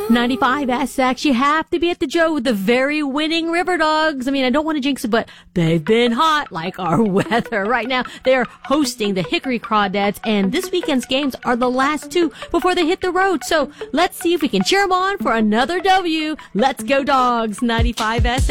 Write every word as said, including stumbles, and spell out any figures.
ninety-five S X, you have to be at the Joe with the very winning River Dogs. I mean, I don't want to jinx it, but they've been hot like our weather. Right now, they're hosting the Hickory Crawdads, and this weekend's games are the last two before they hit the road. So let's see if we can cheer them on for another W. Let's go Dogs, ninety-five S X.